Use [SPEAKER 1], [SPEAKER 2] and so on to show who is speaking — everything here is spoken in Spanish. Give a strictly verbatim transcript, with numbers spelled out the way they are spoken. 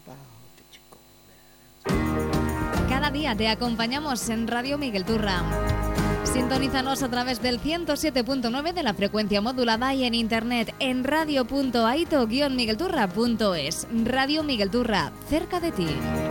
[SPEAKER 1] Cada día te acompañamos en Radio Miguel Turra. Sintonízanos a través del ciento siete punto nueve de la frecuencia modulada y en internet en radio punto aito guion miguelturra punto es. Radio Miguel Turra, cerca de ti.